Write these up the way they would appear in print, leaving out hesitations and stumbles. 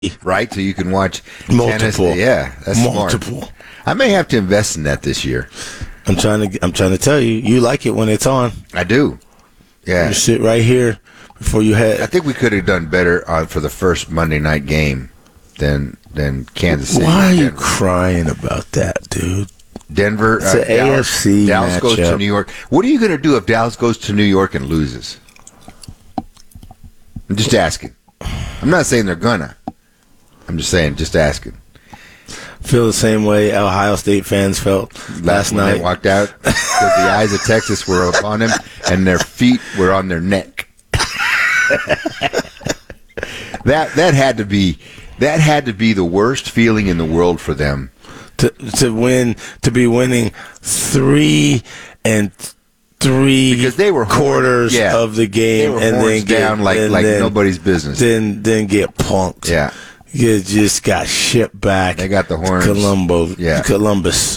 right? So you can watch Multiple. tennis. Yeah, that's Multiple. smart. I may have to invest in that this year. I'm trying to tell you, you like it when it's on. I do. Yeah. You sit right here before you head. I think we could have done better for the first Monday night game than Kansas City. Why are you Denver. crying about that, dude? Denver, It's an AFC Dallas goes to matchup. New York. What are you going to do if Dallas goes to New York and loses? I'm just asking. I'm not saying they're gonna. I'm just saying, just asking. Feel the same way Ohio State fans felt last When night. they walked out, because the eyes of Texas were upon them and their feet were on their neck. that had to be the worst feeling in the world for them. To be winning 3 Because they were quarters of the game, they were and horns then down like nobody's business. Then get punked. Yeah, you just got shipped back. they got the horns. Columbus,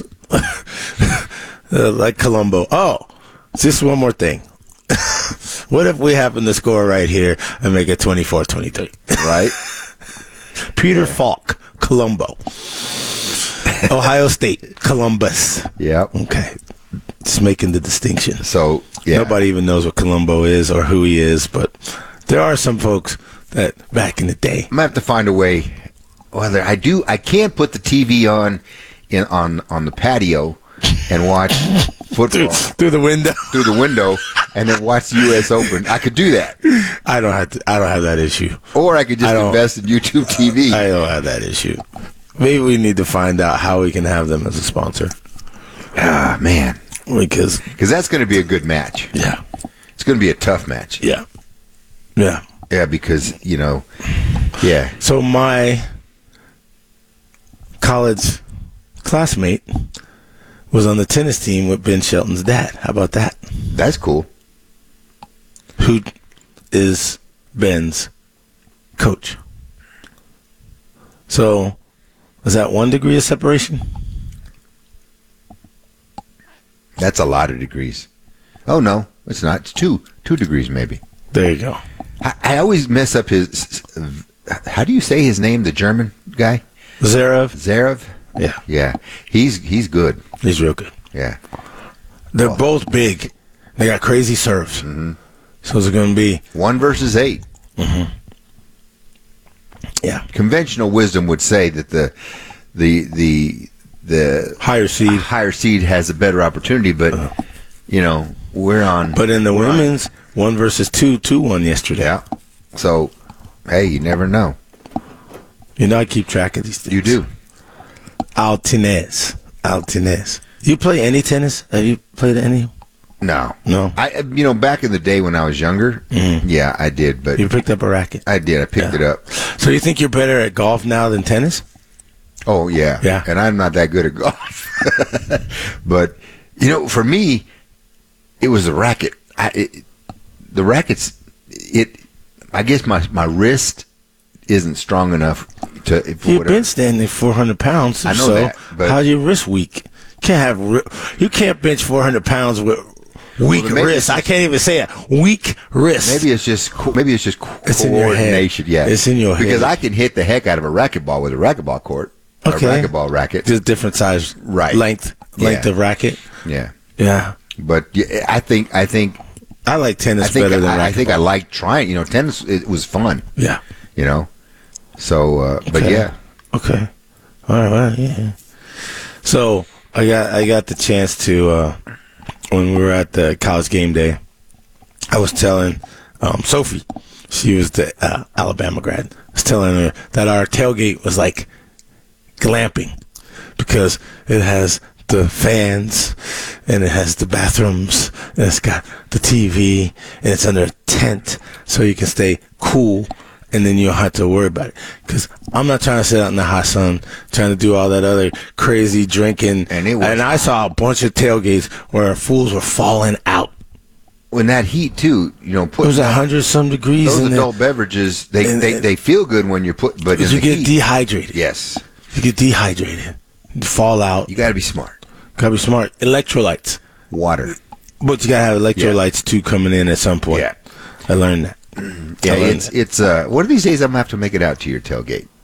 like Columbo. Oh, just one more thing. What if we happen to score right here and make it 24-23? Right. Peter Falk, Columbo. Ohio State, Columbus. Yep. Okay. Just making the distinction. So, yeah. Nobody even knows what Columbo is or who he is, but there are some folks that back in the day. I'm going to have to find a way. Whether I can't put the TV on the patio and watch football through the window. And then watch the U.S. Open. I could do that. I don't have that issue. Or I could just invest in YouTube TV. I don't have that issue. Maybe we need to find out how we can have them as a sponsor. Ah, man. Because that's going to be a good match. Yeah. It's going to be a tough match. Yeah. Yeah. Yeah, because, yeah. So my college classmate was on the tennis team with Ben Shelton's dad. How about that? That's cool. Who is Ben's coach? So, is that 1 degree of separation? That's a lot of degrees. Oh, no, it's not. It's 2 degrees maybe. There you go. I always mess up his, how do you say his name, the German guy? Zverev? Yeah. Yeah. He's good. He's real good. Yeah. They're both big. They got crazy serves. Mm-hmm. So it's going to be 1 versus 8. Mm-hmm. Yeah. Conventional wisdom would say that the higher seed has a better opportunity, but we're on. But in the women's, 1 versus 2, 2-1 yesterday. Yeah. So, hey, you never know. I keep track of these things. You do. Altinez. You play any tennis? Have you played any? No. I back in the day when I was younger, yeah, I did. But you picked up a racket. I did. I picked it up. So you think you're better at golf now than tennis? Oh yeah. Yeah. And I'm not that good at golf. But for me, it was the racket. The rackets. I guess my wrist isn't strong enough to. You've been standing 400 pounds. I know that. But how's your wrist weak? You can't bench 400 pounds with weak wrist. I can't even say it. Weak wrist. Maybe it's just it's in your head. Coordination. Yeah, it's in your head. Because I can hit the heck out of a racquetball with a racquetball court. Okay. A racquetball racket. Just different size, length of racket. Yeah. Yeah. But I think I like tennis better than racquetball. I think I like trying. Tennis, it was fun. Yeah. So, but yeah. Okay. All right. Well, yeah. So I got the chance to when we were at the college game day. I was telling Sophie, she was the Alabama grad. I was telling her that our tailgate was like glamping because it has the fans and it has the bathrooms and it's got the TV and it's under a tent so you can stay cool. And then you don't have to worry about it. Because I'm not trying to sit out in the hot sun, trying to do all that other crazy drinking. And I saw a bunch of tailgates where fools were falling out. When that heat, too, it was 100-some degrees. Those adult beverages, they feel good when you're but you get dehydrated. Yes. You get dehydrated. You fall out. You got to be smart. Electrolytes. Water. But you got to have electrolytes, too, coming in at some point. Yeah. I learned that. Yeah, it's one of these days I'm going to have to make it out to your tailgate.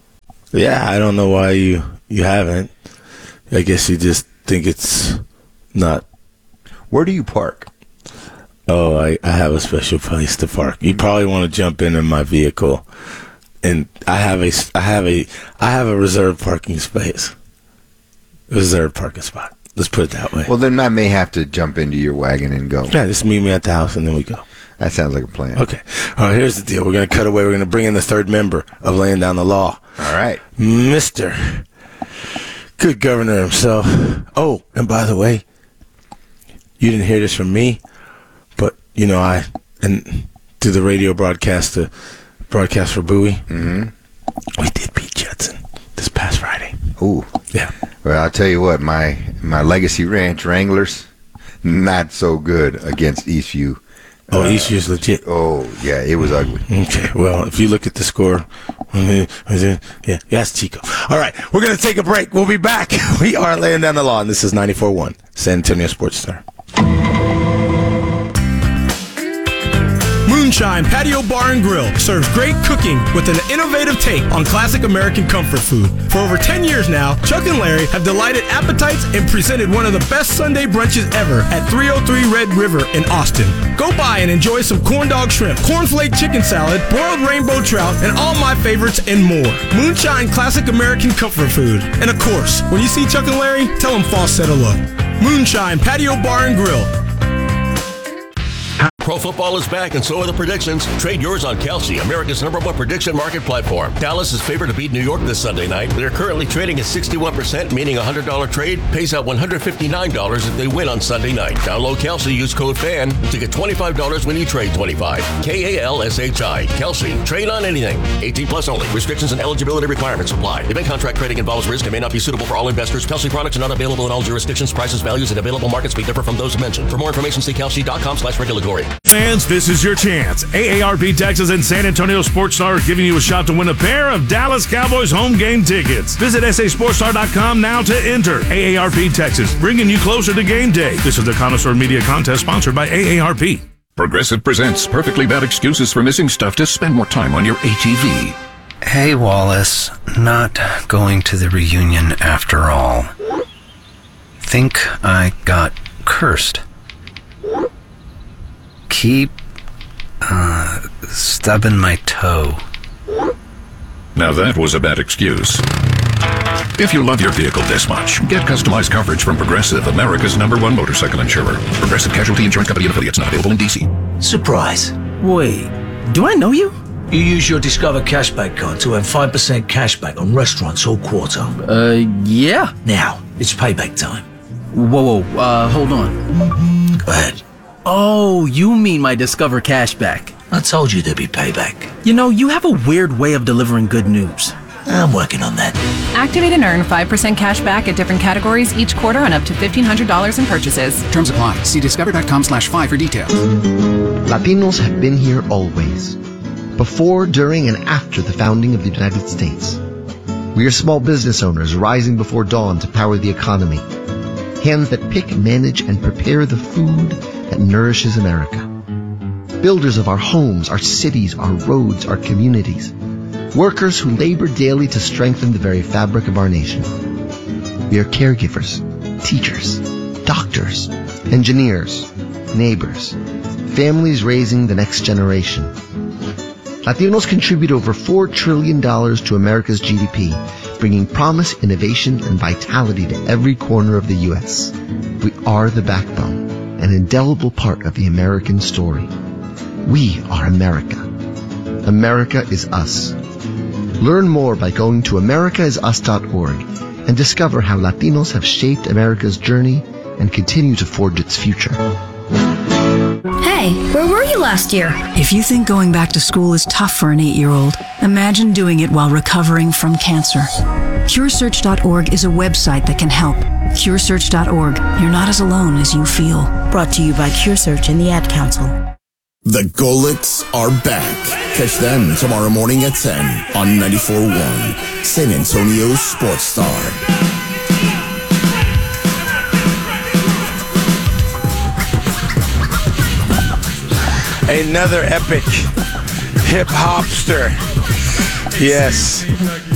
Yeah, I don't know why you haven't. I guess you just think it's not. Where do you park? Oh, I have a special place to park. You probably want to jump in my vehicle, and I have a reserved parking space. Reserved parking spot. Let's put it that way. Well, then I may have to jump into your wagon and go. Yeah, just meet me at the house and then we go. That sounds like a plan. Okay. All right, here's the deal. We're going to cut away. We're going to bring in the third member of Laying Down the Law. All right. Mr. Good Governor himself. Oh, and by the way, you didn't hear this from me, but, you know, I did the radio broadcast for Bowie. Mm-hmm. We did beat Judson this past Friday. Ooh. Yeah. Well, I'll tell you what, my Legacy Ranch Wranglers, not so good against Eastview. Oh, Eastview's legit. Oh, yeah, it was ugly. Okay, well, if you look at the score, yeah, that's Chico. All right, we're going to take a break. We'll be back. We are Laying Down the Law, and this is 94.1 San Antonio Sports Star. Moonshine Patio Bar and Grill serves great cooking with an innovative take on classic American comfort food. For over 10 years now, Chuck and Larry have delighted appetites and presented one of the best Sunday brunches ever at 303 Red River in Austin. Go by and enjoy some corn dog shrimp, cornflake chicken salad, broiled rainbow trout, and all my favorites and more. Moonshine classic American comfort food. And of course, when you see Chuck and Larry, tell them Foss said hello. Moonshine Patio Bar and Grill. Pro football is back, and so are the predictions. Trade yours on Kelsey, America's #1 prediction market platform. Dallas is favored to beat New York this Sunday night. They're currently trading at 61%, meaning a $100 trade pays out $159 if they win on Sunday night. Download Kelsey, use code FAN to get $25 when you trade 25. KALSHI. Kelsey. Trade on anything. 18 plus only. Restrictions and eligibility requirements apply. Event contract trading involves risk and may not be suitable for all investors. Kelsey products are not available in all jurisdictions. Prices, values, and available markets may differ from those mentioned. For more information, see kelsey.com/regulatory. Fans, this is your chance. AARP Texas and San Antonio Sports Star are giving you a shot to win a pair of Dallas Cowboys home game tickets. Visit sasportstar.com now to enter. AARP Texas, bringing you closer to game day. This is the Connoisseur Media Contest sponsored by AARP. Progressive presents perfectly bad excuses for missing stuff to spend more time on your ATV. Hey, Wallace. Not going to the reunion after all. Think I got cursed. Keep stubbing my toe. Now that was a bad excuse. If you love your vehicle this much, get customized coverage from Progressive, America's #1 motorcycle insurer. Progressive Casualty Insurance Company and affiliates, not available in D.C. Surprise. Wait, do I know you? You use your Discover Cashback card to earn 5% cashback on restaurants all quarter. Yeah. Now, it's payback time. Whoa, hold on. Go ahead. Oh, you mean my Discover Cashback. I told you there'd be payback. You know, you have a weird way of delivering good news. I'm working on that. Activate and earn 5% cash back at different categories each quarter on up to $1,500 in purchases. Terms apply. See discover.com/5 for details. Latinos have been here always. Before, during, and after the founding of the United States. We are small business owners rising before dawn to power the economy. Hands that pick, manage, and prepare the food that nourishes America. Builders of our homes, our cities, our roads, our communities. Workers who labor daily to strengthen the very fabric of our nation. We are caregivers, teachers, doctors, engineers, neighbors, families raising the next generation. Latinos contribute over $4 trillion to America's GDP, bringing promise, innovation, and vitality to every corner of the U.S. We are the backbone, an indelible part of the American story. We are America. America is us. Learn more by going to americaisus.org and discover how Latinos have shaped America's journey and continue to forge its future. Hey, where were you last year? If you think going back to school is tough for an 8-year-old, imagine doing it while recovering from cancer. CureSearch.org is a website that can help. CureSearch.org. You're not as alone as you feel. Brought to you by CureSearch and the Ad Council. The Golics are back. Catch them tomorrow morning at 10 on 94.1 San Antonio Sports Star. Another epic hip-hopster. Yes.